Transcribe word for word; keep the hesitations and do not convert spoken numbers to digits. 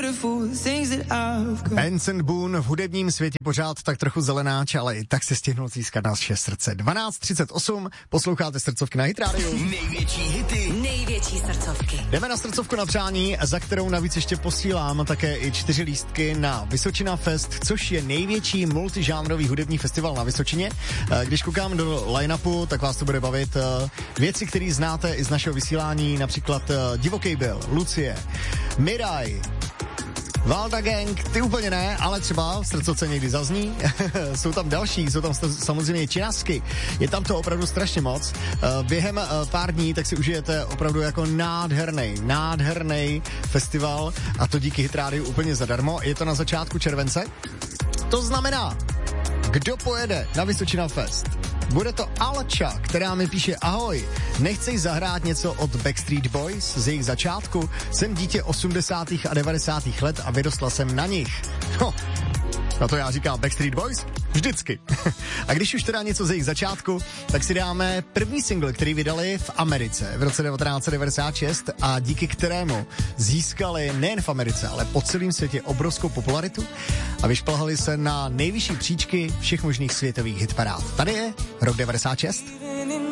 Benson Boone v hudebním světě pořád tak trochu zelenáč, ale i tak se stihnul získat naše srdce. dvanáct třicet osm, posloucháte srdcovky na Hit Radio. Největší hity, největší srdcovky. Jdeme na srdcovku na přání, za kterou navíc ještě posílám také i čtyři lístky na Vysočina Fest, což je největší multižánrový hudební festival na Vysočině. Když koukám do line-upu, tak vás to bude bavit věci, které znáte i z našeho vysílání, například Divoký Bill, Lucie, Miraj, Valda Gang, ty úplně ne, ale třeba v srdcovce někdy zazní. Jsou tam další, jsou tam samozřejmě činasky. Je tam to opravdu strašně moc. Během pár dní tak si užijete opravdu jako nádherný, nádherný festival a to díky Hit Rádiu úplně zadarmo. Je to na začátku července. To znamená, kdo pojede na Vysočina Fest? Bude to Alča, která mi píše: ahoj, nechceš zahrát něco od Backstreet Boys z jejich začátku? Jsem dítě osmdesátých a devadesátých let a vyrostla jsem na nich. No, na to já říkám Backstreet Boys? Vždycky. A když už teda něco z jejich začátku, tak si dáme první single, který vydali v Americe v roce devatenáct set devadesát šest a díky kterému získali nejen v Americe, ale po celém světě obrovskou popularitu a vyšplhali se na nejvyšší příčky všech možných světových hitparád. Tady je rok devadesát šest.